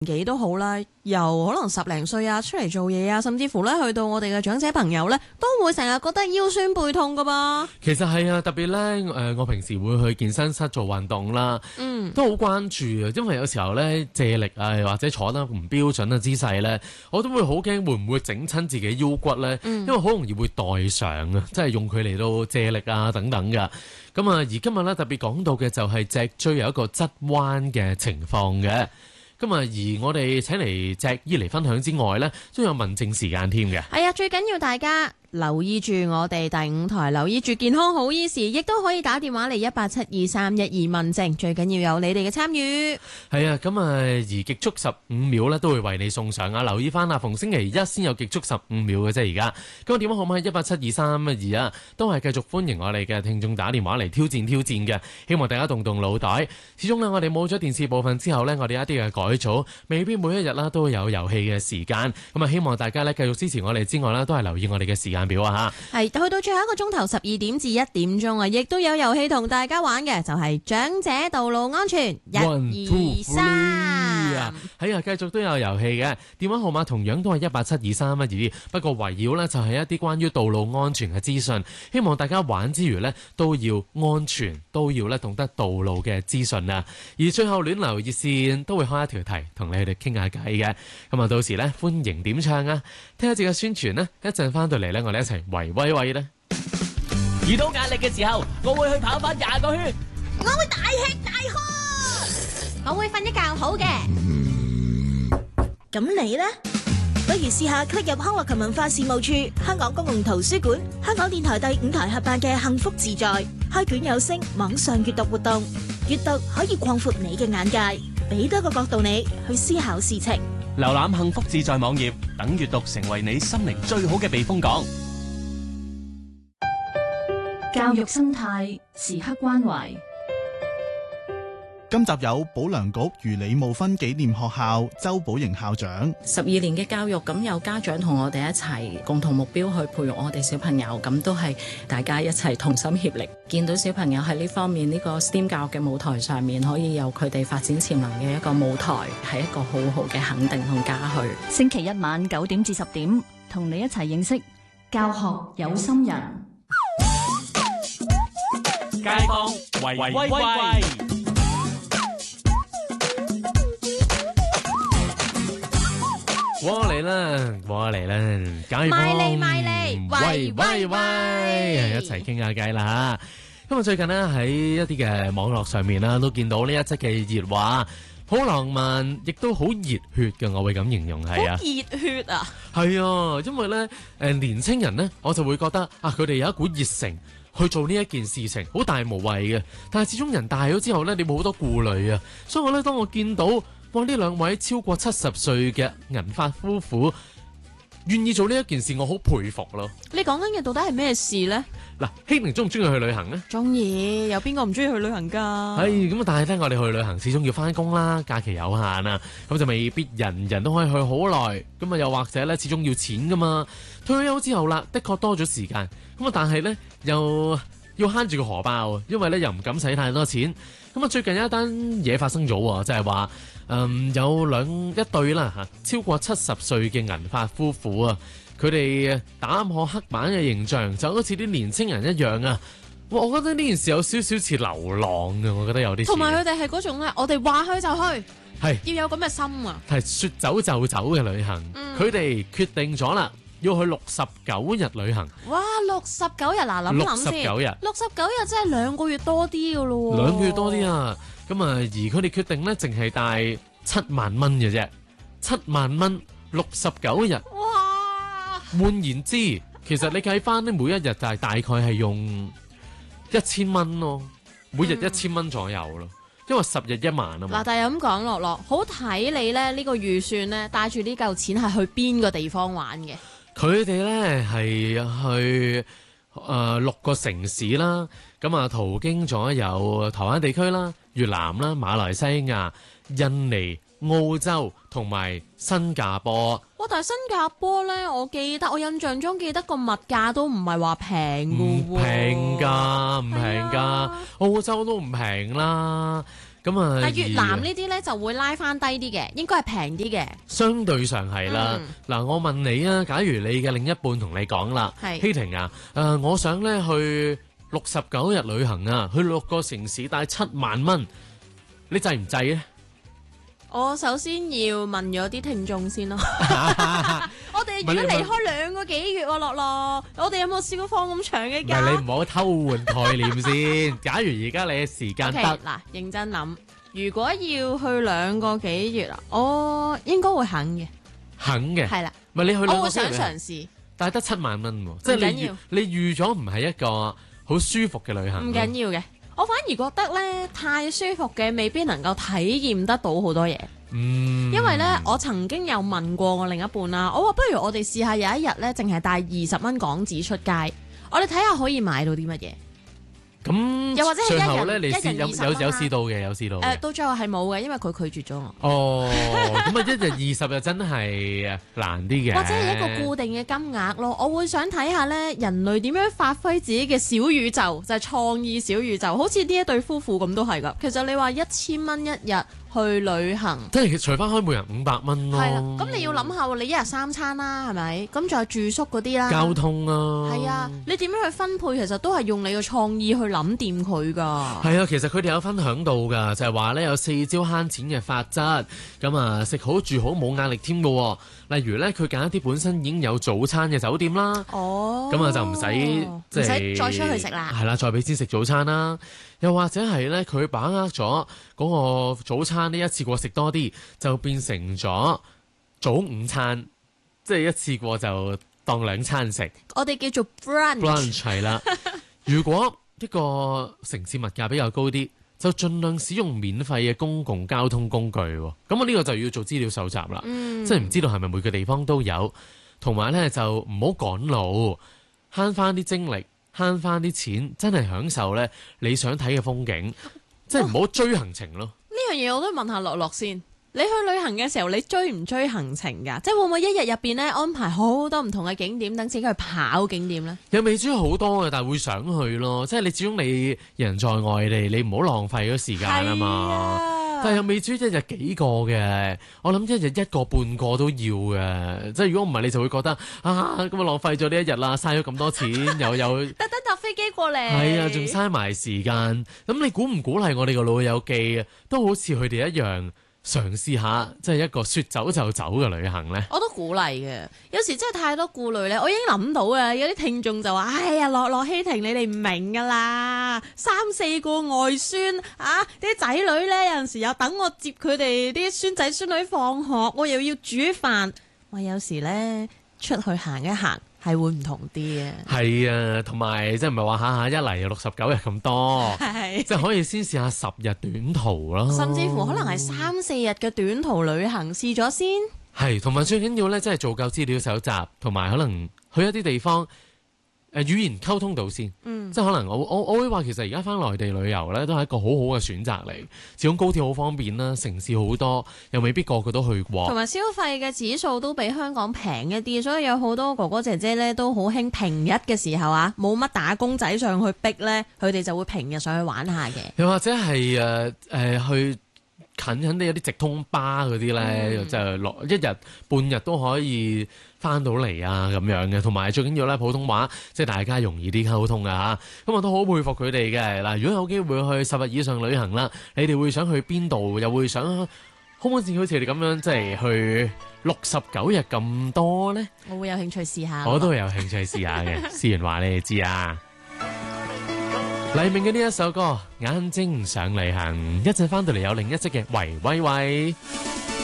紀都好啦，由可能10零歲啊出嚟做嘢啊，甚至乎咧去到我哋嘅長者朋友咧，都會成日覺得腰酸背痛噶噃。 其實係啊，特別咧我平時會去健身室做運動啦，都好關注啊，因為有時候咧借力啊或者坐得唔標準嘅姿勢咧，我都會好驚會唔會整親自己腰骨咧，因為好容易會代償啊，即係用佢嚟到借力啊等等噶。咁啊，而今日咧特別講到嘅就係脊椎有一個側彎嘅情況嘅。咁啊，而我哋請嚟脊醫嚟分享之外咧，都有問症時間添嘅。 係啊，最緊要大家留意住我哋第5台，留意住健康好醫時，亦都可以打電話嚟1872312問症，最緊要有你哋嘅參與。係啊，咁啊，而極速15秒咧都會為你送上啊！留意翻啊，逢星期一先有極速15秒嘅啫，而家。咁電話號碼係1872312啊，都係繼續歡迎我哋嘅聽眾打電話嚟挑戰嘅。希望大家動動腦袋。始終咧，我哋冇咗電視部分之後咧，我哋一啲嘅改組未必每一日啦都有遊戲嘅時間。咁啊，希望大家咧繼續支持我哋之外啦，都係留意我哋嘅時間表啊吓，係去到最後一個鐘頭12點至1點鐘啊，亦都有遊戲同大家玩嘅，就係長者道路安全1、2、3。 係啊，繼續都有遊戲嘅，電話號碼同樣都係1872312，不過圍繞呢就係一啲關於道路安全嘅資訊，希望大家玩之餘呢都要安全，都要呢懂得道路嘅資訊啊。而最後暖流熱線都會開一條題同你哋傾下偈嘅，咁啊到時呢歡迎點唱啊，聽一節嘅宣傳呢，一陣翻到嚟呢，我哋一齊圍威喂呢。 遇到壓力嘅時候，我會去跑翻20個圈， 我會大吃大喝， 我會瞓一覺好嘅。 咁你呢？不如試下 click 入康樂及文化事務處、香港公共圖書館、香港電台第5台合辦嘅幸福自在開卷有聲網上閱讀活動，閱讀可以擴闊你嘅眼界，俾多個角度你去思考事情。 瀏覽幸福自在網頁，等閱讀成為你心靈最好嘅避風港。 教育生態時刻關懷。 今集有保良局如李慕芬紀念學校周寶瑩校長。 12年嘅教育，咁有家長同我哋一齊共同目標去培育我哋小朋友，咁都係大家一齊同心協力。見到小朋友喺呢方面呢個 STEAM 教育嘅舞台上面，可以有佢哋發展潛能嘅一個舞台，係一個好好嘅肯定同嘉許。 星期一晚9點至10點，同你一齊認識教學有心人。 街坊圍威喂。 我嚟啦，街坊賣嚟，喂， 一齊傾下偈啦吓。咁啊，最近呢，喺一啲嘅網絡上面啦，都見到呢一則嘅熱話，好浪漫，亦都好熱血嘅，我會咁形容係啊。 好熱血啊！ 係啊，因為咧年青人呢，我就會覺得啊，佢哋有一股熱誠去做呢一件事情，好大無畏嘅。但係始終人大咗之後咧，你冇好多顧慮啊。所以我咧，當我見到哇呢兩位超過70歲嘅銀髮夫婦願意做呢一件事，我好佩服咯。 你講緊嘅到底係咩事呢？ 嗱，希寧中唔中意去旅行呢？ 中意，有邊個唔中意去旅行噶？ 係咁，但係咧，我哋去旅行始終要翻工啦，假期有限啊，咁就未必人人都可以去好耐。咁啊，又或者咧，始終要錢噶嘛。退休之後啦，的確多咗時間，咁啊，但係咧又要慳住個荷包啊，因為咧又唔敢使太多錢。咁啊，最近有一單嘢發生咗喎，就係話有一對啦嚇，超過70歲嘅銀髮夫婦啊，佢哋打破黑板嘅形象，就好似啲年青人一樣啊！哇，我覺得呢件事有少少似流浪嘅，我覺得有啲。同埋佢哋係嗰種咧，我哋話去就去， 係要有咁嘅心啊！ 係說走就走嘅旅行，佢哋決定咗啦，要去69日旅行。 哇，69日嗱，諗先 69日 ，69日真係2個月多啲嘅咯喎，2個月多啲啊！ 咁啊，而佢哋決定咧，淨係帶7萬蚊嘅啫，7萬蚊69日。 哇！ 換言之，其實你計翻咧，每一日就係大概係用1000蚊咯，每日1000蚊左右咯，因為10日1萬啊嘛。 嗱，但係咁講落，好睇你咧呢個預算咧，帶住呢嚿錢係去邊個地方玩嘅？佢哋咧係去6個城市啦，咁啊途經咗有台灣地區啦、越南啦、馬來西亞、印尼、澳洲同埋新加坡。 哇！但係新加坡咧，我印象中記得個物價都唔係話平㗎喎。 唔平㗎，澳洲都唔平啦。 咁啊， 但越南呢啲咧就會拉翻低啲嘅，應該係平啲嘅。 相對上係啦。嗱，我問你啊，假如你嘅另一半同你講啦，希婷啊，我想咧去69日旅行啊，去6個城市帶7萬蚊，你制唔制咧？ 我首先要問咗啲聽眾先咯。我哋如果離開2個幾月喎，樂樂，我哋有冇試過放咁長嘅假？ 唔係，你唔好偷換概念先。假如而家你嘅時間得， 嗱，認真諗，如果要去2個幾月啊，我應該會肯嘅。肯嘅係啦。唔係你去2個幾月，我會想嘗試。但係得7萬蚊喎，即係你預咗唔係一個好舒服嘅旅行。唔緊要嘅。我反而覺得咧，太舒服嘅未必能夠體驗得到好多嘢。因為咧，我曾經有問過我另一半啦，我話不如我哋試下有一日咧，淨係帶20蚊港紙出街，我哋睇下可以買到啲乜嘢。咁又或者係一人有試到嘅，有試到。到最後係冇嘅，因為佢拒絕咗我。哦，咁啊，1日20就真係難啲嘅。或者係一個固定嘅金額咯，我會想睇下咧，人類點樣發揮自己嘅小宇宙，就係創意小宇宙。好似呢一對夫婦咁都係噶。其實你話1000蚊一日去旅行，即係除翻開每人500蚊咯。係啦，咁你要諗下，你一日3餐啦，係咪？咁仲有住宿嗰啲啦，交通啊，係啊，你點樣去分配，其實都係用你嘅創意去諗掂佢噶。係啊，其實佢哋有分享到噶，就係話咧有4招慳錢嘅法則。咁啊，食好住好冇壓力添噶。例如咧，佢揀一啲本身已經有早餐嘅酒店啦。哦，咁啊就唔使即係再出去食啦。係啦，再俾錢食早餐啦。又或者係咧，佢把握咗嗰個早餐呢一次過食多啲，就變成咗早午餐，即係一次過就當2餐食。我哋叫做 brunch 係啦。如果一個城市物價比較高啲，就盡量使用免費嘅公共交通工具。咁我呢個就要做資料搜集啦。即係唔知道係咪每個地方都有，同埋咧就唔好趕路，慳翻啲精力。慳翻啲錢，真係享受咧你想睇嘅風景，即係唔好追行程咯。呢樣嘢我都問下樂樂先。你去旅行嘅時候，你追唔追行程㗎？即係會唔會一日入邊咧安排好多唔同嘅景點，等自己去跑景點咧？又未追好多嘅，但係會想去咯。即係你始終你人在外地，你唔好浪費咗時間啊嘛。但係又未追一日幾個嘅，我諗一日1個半個都要嘅。即係如果唔係，你就會覺得啊，咁啊浪費咗呢一日啦，嘥咗咁多錢，又有特登搭飛機過嚟，係啊，仲嘥埋時間。咁你鼓唔鼓勵我哋個老友記啊？都好似佢哋一樣。嘗試下即係一個說走就走嘅旅行呢，我都鼓勵嘅。有時真係太多顧慮咧，我已經諗到啊！有啲聽眾就話：哎呀，樂希婷，你哋唔明噶啦，3、4個外孫啊，啲仔女咧有陣時又等我接佢哋啲孫仔孫女放學，我又要煮飯。我有時咧出去行一行。係會唔同啲嘅，係啊，同埋即係唔係話下下一嚟有69日咁多，即係可以先試下10日短途咯，甚至乎可能係3、4日嘅短途旅行試咗先。係，同埋最緊要咧，即係做夠資料搜集，同埋可能去一啲地方。語言溝通到先，即係可能我會話其實而家翻內地旅遊咧都係一個好好嘅選擇嚟，始終高鐵好方便啦，城市好多，又未必個個都去過，同埋消費嘅指數都比香港平一啲，所以有好多哥哥姐姐咧都好興平日嘅時候啊，冇乜打工仔上去逼咧，佢哋就會平日上去玩下嘅，又或者係去近啲有啲直通巴嗰啲咧，就落1日半日都可以翻到嚟啊咁樣嘅，同埋最緊要咧普通話，即係大家容易啲溝通啊嚇。咁我都好佩服佢哋嘅嗱。如果有機會去10日以上旅行啦，你哋會想去邊度？又會想可唔可以好似你咁樣，即係去69日咁多呢？我會有興趣試下。我都會有興趣試下嘅，試完話你哋知啊。黎明嘅呢一首歌《眼睛想旅行》，一陣翻到嚟有另一隻嘅喂喂喂。